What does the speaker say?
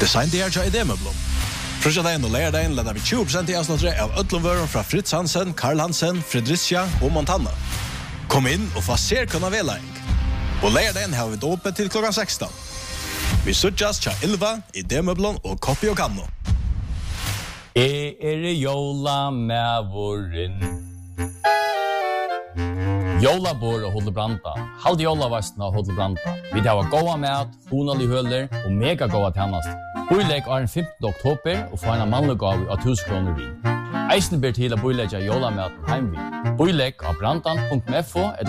Design det här idémöblom. Frösdagen och lärdagen laddar vi 20% i avsnittare av ödlomvören från Fritz Hansen, Karl Hansen, Fredricia och Montana. Kom in och få se kunna välaing. Och lärdagen har vi då öppet till klockan 16. Vi suttjas tja 11 i idémöblom och Koppi och Kanno. Jola med våren. Jolabor och Hodlebranta. Halde jolavastna och Hodlebranta. Vi har goda mat, honalig høler og mega goda tjänst. Boilegg er den 15. oktober og får en mannlig gav av 1000 kroner vin. Eisen ber til å boilegge jolamaten heimvin. Boilegg av brantan.fo